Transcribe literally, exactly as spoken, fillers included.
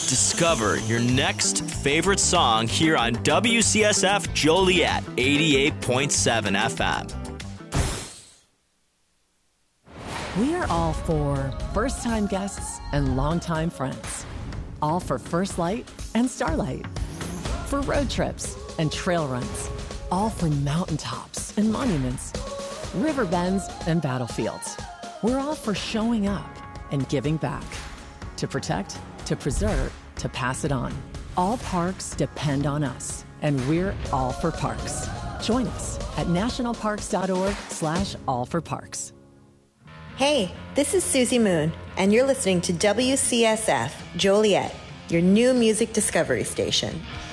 Discover your next favorite song here on W C S F Joliet eighty-eight point seven F M. We are all for first-time guests and longtime friends. All for First Light and Starlight. For road trips and trail runs. All for mountaintops and monuments. River bends and battlefields. We're all for showing up and giving back. To protect, to preserve, to pass it on. All parks depend on us, and we're all for parks. Join us at nationalparks.org slash all for parks. Hey, this is Susie Moon, and you're listening to W C S F Joliet, your new music discovery station.